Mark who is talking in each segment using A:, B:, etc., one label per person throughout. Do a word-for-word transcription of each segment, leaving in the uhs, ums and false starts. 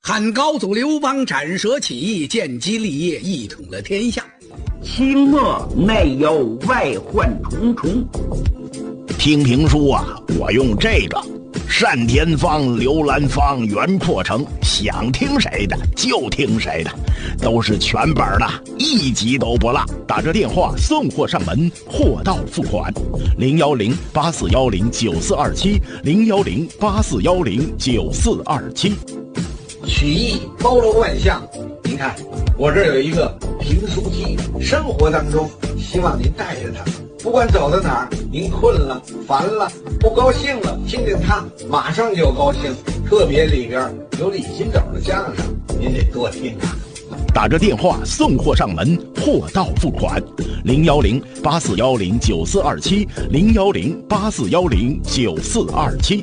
A: 汉高祖刘邦斩蛇起义，建基立业，一统了天下。
B: 清末内忧外患重重。
C: 听评书啊，我用这个单田芳、刘兰芳、袁阔成，想听谁的就听谁的，都是全本的，一集都不落。打这电话送货上门，货到付款。零幺零八四幺零九四二七，零幺零八四幺零九四二七。
D: 曲艺包罗万象，您看我这儿有一个评书机，生活当中希望您带着它，不管走到哪儿，您困了、烦了、不高兴了，听听它，马上就高兴。特别里边有李金斗的相声，您得多听啊。
C: 打着电话送货上门，货到付款。零幺零八四幺零九四二七，零幺零八四幺零九四二七。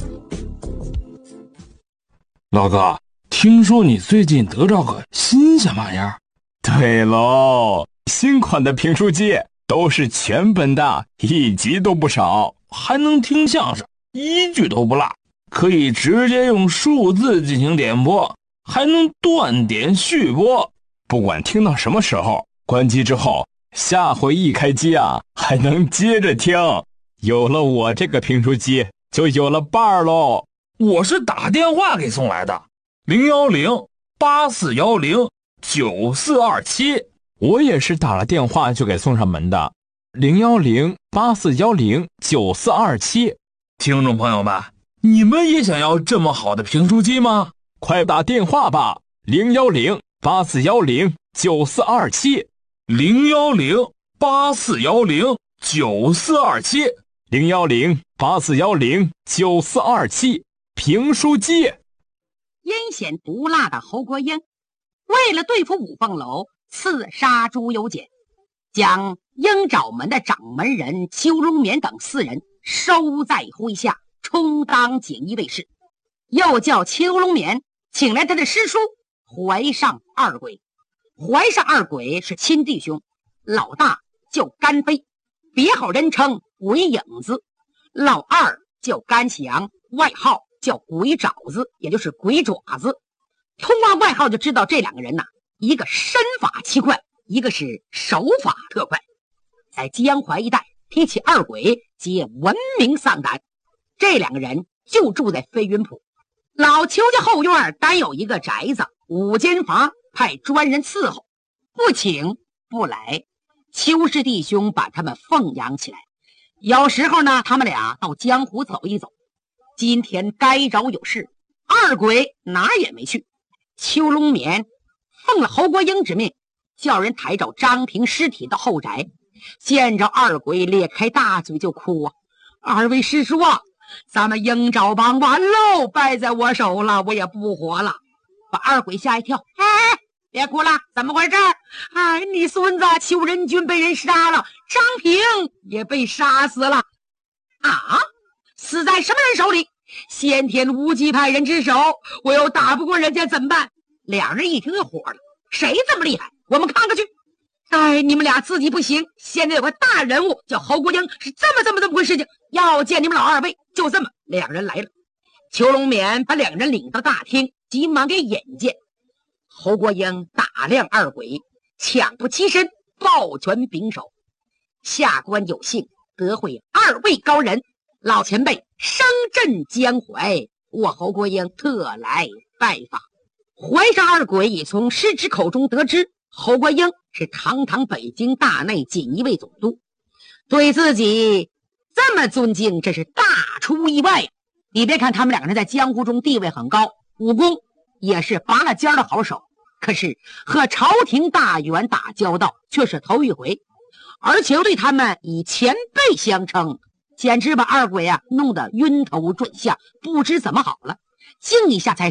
E: 老哥，听说你最近得着个新鲜玩意儿？
F: 对喽，新款的评书机都是全本的，一集都不少，
E: 还能听相声，一句都不落，可以直接用数字进行点播，还能断点续播。
F: 不管听到什么时候，关机之后，下回一开机啊，还能接着听。有了我这个评书机，就有了伴儿喽。
E: 我是打电话给送来的，零幺零八四幺零九四二七。
F: 我也是打了电话就给送上门的，零幺零八四幺零九四二七。
E: 听众朋友们，你们也想要这么好的评书机吗？
F: 快打电话吧，零幺零八四幺零九四二七，
E: 零幺零八四幺零九四二七，
F: 零幺零八四幺零九四二七。评书机。
G: 阴险毒辣的侯国英为了对付五凤楼，刺杀朱由检，将鹰爪门的掌门人邱荣冕等四人收在麾下，充当锦衣卫士。又叫邱荣冕请来他的师叔怀上二鬼。怀上二鬼是亲弟兄，老大叫甘飞，别号人称鬼影子；老二叫甘祥，外号叫鬼爪子，也就是鬼爪子。通过外号就知道这两个人呐、啊，一个身法奇快，一个是手法特快。在江淮一带提起二鬼，皆闻名丧胆。这两个人就住在飞云浦。老邱家后院单有一个宅子，五间房，派专人伺候，不请不来。邱氏弟兄把他们奉养起来，有时候呢，他们俩到江湖走一走。今天该着有事，二鬼哪儿也没去。邱龙冕奉了侯国英之命，叫人抬着张平尸体到后宅，见着二鬼咧开大嘴就哭啊！二位师叔啊，咱们鹰爪帮完喽，败在我手了，我也不活了。把二鬼吓一跳，哎，别哭了，怎么回事？哎，你孙子邱仁君被人杀了，张平也被杀死了啊！死在什么人手里？先天无极派人之手，我又打不过人家怎么办？两人一听就火了，谁这么厉害？我们看看去。哎，你们俩自己不行，现在有个大人物叫侯国英，是这么这么这么回事情，要见你们老二位。就这么，两人来了。邱龙冕把两人领到大厅，急忙给引荐。侯国英打量二鬼，抢不起身，抱拳拱手。下官有幸得会二位高人，老前辈声震江淮，我侯国英特来拜访。怀上二鬼已从师侄口中得知，侯国英是堂堂北京大内锦衣卫总督，对自己这么尊敬，这是大出意外。你别看他们两个人在江湖中地位很高，武功也是拔了尖的好手，可是和朝廷大员打交道却是头一回，而且又对他们以前辈相称，简直把二鬼啊弄得晕头转向，不知怎么好了。静一下才